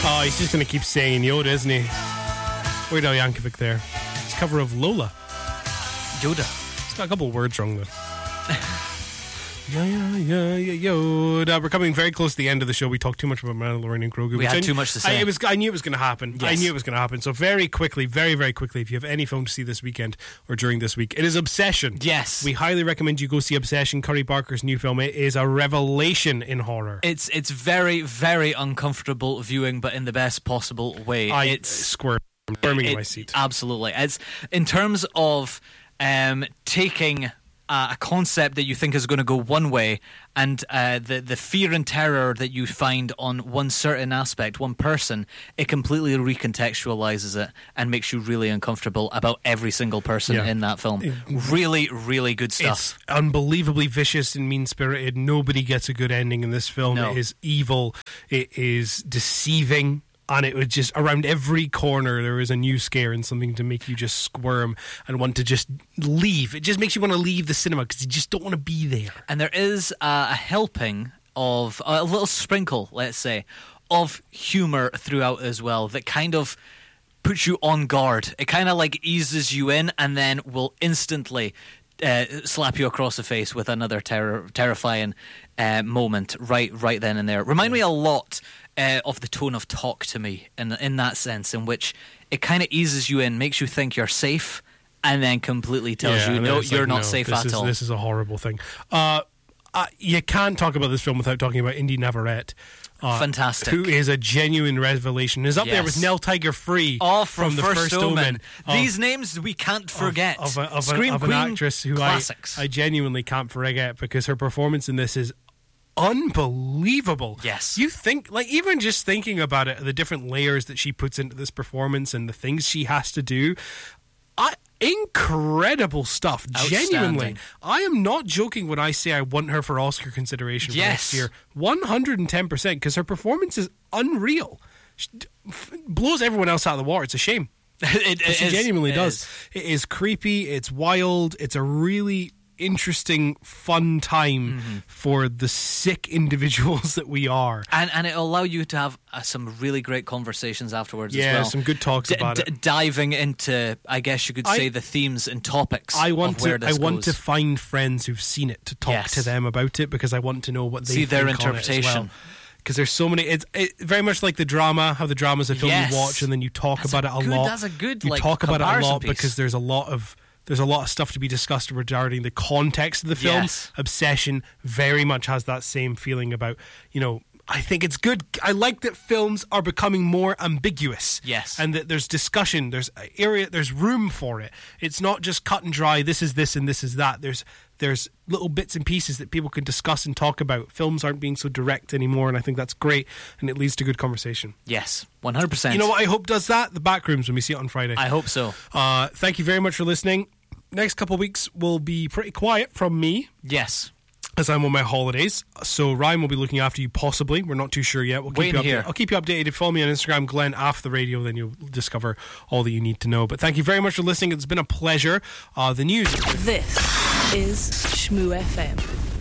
Oh, he's just going to keep saying Yoda, isn't he? Weird Al Yankovic there. His cover of Lola. Yoda. It's got a couple of words wrong, though. Yoda. We're coming very close to the end of the show. We talked too much about Mandalorian and Grogu. We had too much to say. I knew it was going to happen. Yes. I knew it was going to happen. So very quickly, very, very quickly, if you have any film to see this weekend or during this week, it is Obsession. Yes. We highly recommend you go see Obsession, Curry Barker's new film. It is a revelation in horror. It's very, very uncomfortable viewing, but in the best possible way. It's squirming in my seat. Absolutely. It's in terms of taking a concept that you think is going to go one way, and the fear and terror that you find on one certain aspect, one person, it completely recontextualizes it and makes you really uncomfortable about every single person in that film. Really, really good stuff. It's unbelievably vicious and mean-spirited. Nobody gets a good ending in this film. No. It is evil. It is deceiving. And it was just around every corner there is a new scare and something to make you just squirm and want to just leave. It just makes you want to leave the cinema because you just don't want to be there. And there is a helping of a little sprinkle, let's say, of humour throughout as well that kind of puts you on guard. It kind of like eases you in and then will instantly slap you across the face with another terrifying moment right then and there. Remind me a lot of the tone of Talk to Me in that sense, in which it kind of eases you in, makes you think you're safe, and then completely tells you, no, you're not safe at all. This is a horrible thing. You can't talk about this film without talking about Indy Navarrete. Fantastic. Who is a genuine revelation. Is up there with Nell Tiger Free from The First Omen. These names we can't forget. Of Scream an Queen actress who I genuinely can't forget, because her performance in this is unbelievable. Yes. You think, like, even just thinking about it, the different layers that she puts into this performance and the things she has to do, incredible stuff. Genuinely, I am not joking when I say I want her for Oscar consideration for next year. 110%, because her performance is unreal. She blows everyone else out of the water. It's a shame. She genuinely does. It is creepy. It's wild. It's a really interesting, fun time for the sick individuals that we are. And it'll allow you to have some really great conversations afterwards as well. Yeah, some good talks about it. Diving into, I guess you could say, the themes and topics I want goes. to find friends who've seen it to talk to them about it, because I want to know what they see think their on interpretation. it as well. Because there's so many, it's very much like the drama, how the drama's a film you watch and then you talk about it a lot. That's a good, you talk about it a lot piece. Because there's a lot of stuff to be discussed regarding the context of the film. Obsession very much has that same feeling about, I think it's good. I like that films are becoming more ambiguous. Yes. And that there's discussion, there's room for it. It's not just cut and dry, this is this and this is that. There's little bits and pieces that people can discuss and talk about. Films aren't being so direct anymore, and I think that's great, and it leads to good conversation. Yes, 100%. You know what I hope does that? The Backrooms, when we see it on Friday. I hope so. Thank you very much for listening. Next couple of weeks will be pretty quiet from me. Yes. As I'm on my holidays. So Ryan will be looking after you, possibly. We're not too sure yet. I'll keep you updated. Follow me on Instagram, Glenn After the Radio, then you'll discover all that you need to know. But thank you very much for listening. It's been a pleasure. The news. This is Shmoo FM.